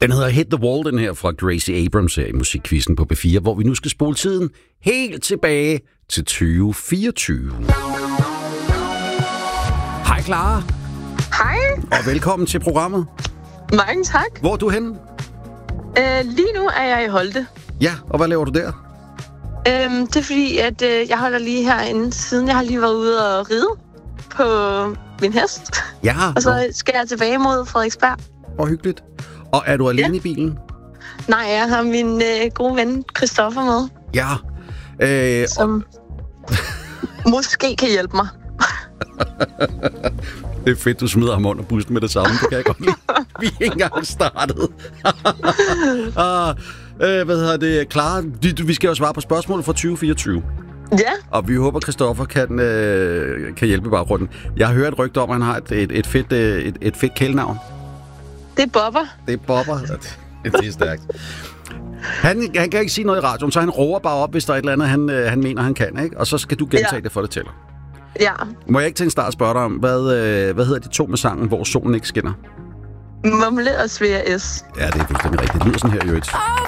Den hedder Hit the Wall, den her fra Gracie Abrams her i Musikquizzen på P4, hvor vi nu skal spole tiden helt tilbage til 2024. Hej Clara. Hej. Og velkommen til programmet. Mange tak. Hvor er du henne? Lige nu er jeg i Holte. Ja, og hvad laver du der? Det er fordi, at jeg holder lige herinde, siden jeg har lige været ude og ride på min hest. Ja. Og så skal jeg tilbage mod Frederiksberg. Hvor hyggeligt. Og er du alene i bilen? Nej, jeg har min gode ven Christoffer med. Ja. Som måske kan hjælpe mig. Det er fedt, du smider ham under bussen med det samme. Det kan jeg godt lide. Vi er ikke engang startet. Hvad hedder det? Clara, vi skal jo svare på spørgsmålet fra 2024. Ja. Og vi håber, Christoffer kan hjælpe baggrunden. Jeg har hørt et rygte om, at han har et fedt kælenavn. Det er Bobber. Det er Bobber. Det er stærkt. Han kan ikke sige noget i radioen, så han råber bare op, hvis der er et eller andet, han mener, han kan, ikke? Og så skal du gentage det for det tæller. Ja. Må jeg ikke til en start spørge dig om, hvad hedder de to med sangen, hvor solen ikke skinner? Mumle og Svea S. Ja, det er fuldstændig rigtigt. Det lyder sådan her, jo.